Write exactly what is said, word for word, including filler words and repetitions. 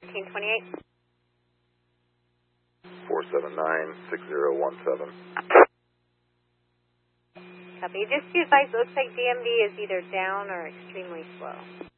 fifteen twenty-eight. four seven nine, six zero one seven. Copy. Just be advised, it looks like D M V is either down or extremely slow.